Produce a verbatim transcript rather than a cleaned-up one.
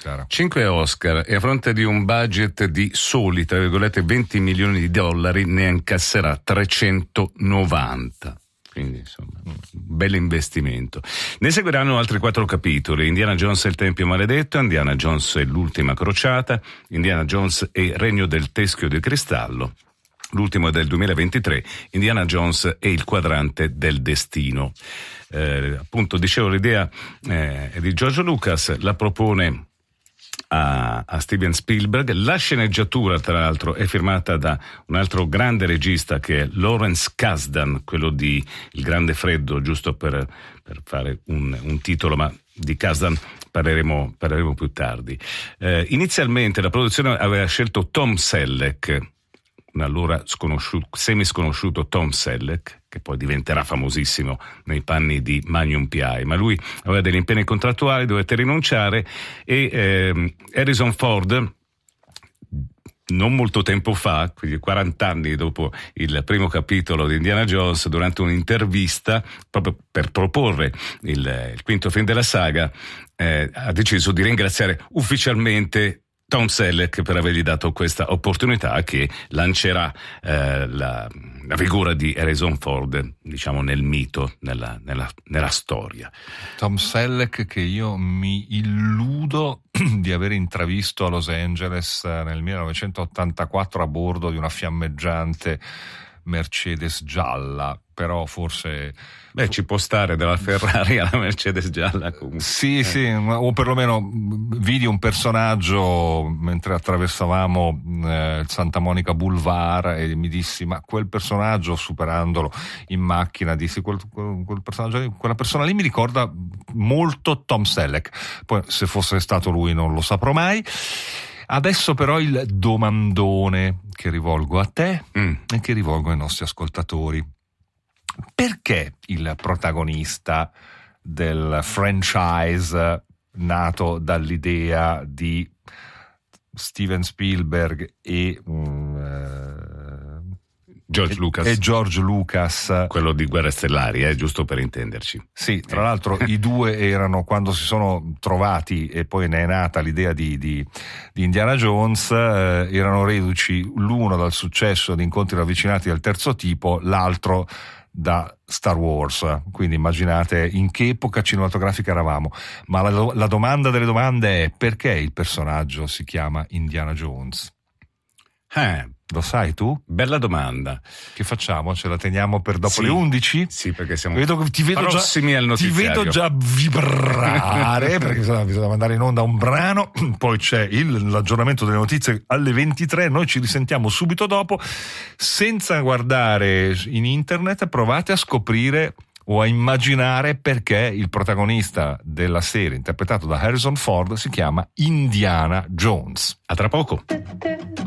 cara. cinque Oscar e a fronte di un budget di soli, tra virgolette, venti milioni di dollari, ne incasserà trecentonovanta. Quindi insomma, un bel investimento. Ne seguiranno altri quattro capitoli: Indiana Jones e il Tempio Maledetto, Indiana Jones e l'Ultima Crociata, Indiana Jones e Regno del Teschio di Cristallo, l'ultimo è del duemilaventitré, Indiana Jones e il Quadrante del Destino. Eh, appunto, dicevo, l'idea eh, è di George Lucas, la propone A, a Steven Spielberg. La sceneggiatura, tra l'altro, è firmata da un altro grande regista che è Lawrence Kasdan, quello di Il Grande Freddo, giusto per, per fare un, un titolo, ma di Kasdan parleremo, parleremo più tardi. Eh, inizialmente la produzione aveva scelto Tom Selleck, un allora sconosciuto, semi sconosciuto Tom Selleck, che poi diventerà famosissimo nei panni di Magnum P I, ma lui aveva degli impegni contrattuali, dovette rinunciare e eh, Harrison Ford, non molto tempo fa, quindi quaranta anni dopo il primo capitolo di Indiana Jones, durante un'intervista proprio per proporre il, il quinto film della saga, eh, ha deciso di ringraziare ufficialmente Tom Selleck per avergli dato questa opportunità che lancerà eh, la, la figura di Harrison Ford, diciamo, nel mito, nella, nella, nella storia. Tom Selleck, che io mi illudo di aver intravisto a Los Angeles nel millenovecentottantaquattro a bordo di una fiammeggiante Mercedes gialla, però forse... Beh, ci può stare dalla Ferrari alla Mercedes gialla comunque. Sì, eh. sì, o perlomeno vidi un personaggio mentre attraversavamo eh, il Santa Monica Boulevard e mi dissi: ma quel personaggio, superandolo in macchina, dissi quel, quel, quel personaggio, quella persona lì mi ricorda molto Tom Selleck. Poi se fosse stato lui non lo saprò mai. Adesso però il domandone che rivolgo a te mm. e che rivolgo ai nostri ascoltatori: perché il protagonista del franchise nato dall'idea di Steven Spielberg e um, George Lucas e George Lucas, quello di Guerre Stellari, eh, giusto per intenderci. Sì, tra l'altro i due erano, quando si sono trovati e poi ne è nata l'idea di, di, di Indiana Jones, eh, erano reduci l'uno dal successo di Incontri ravvicinati del terzo tipo, l'altro da Star Wars. Quindi immaginate in che epoca cinematografica eravamo. Ma la, la domanda delle domande è: perché il personaggio si chiama Indiana Jones? Eh, lo sai tu? Bella domanda. Che facciamo? Ce la teniamo per dopo sì, le undici? Sì, perché siamo vedo, ti vedo prossimi già, al notiziario. Ti vedo già vibrare perché bisogna, bisogna mandare in onda un brano, poi c'è il, l'aggiornamento delle notizie alle ventitré, noi ci risentiamo subito dopo. Senza guardare in internet, provate a scoprire o a immaginare perché il protagonista della serie, interpretato da Harrison Ford, si chiama Indiana Jones. A tra poco.